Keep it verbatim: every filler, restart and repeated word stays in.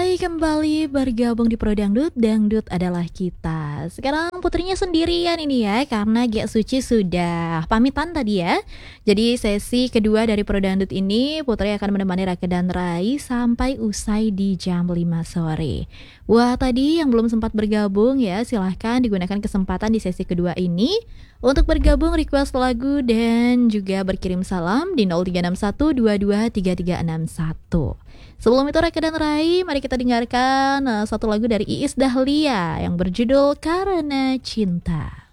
Hai, kembali bergabung di Pro Dangdut, Dangdut adalah kita. Sekarang putrinya sendirian ini ya, karena Gia Suci sudah pamitan tadi ya. Jadi sesi kedua dari Pro Dangdut ini, Putri akan menemani Raka dan Rai sampai usai di jam lima sore. Wah, tadi yang belum sempat bergabung ya, silahkan digunakan kesempatan di sesi kedua ini untuk bergabung, request lagu dan juga berkirim salam di nol tiga enam satu dua dua tiga tiga enam satu. Sebelum itu Raka dan Rai, mari kita dengarkan uh, satu lagu dari Iis Dahlia yang berjudul Karena Cinta.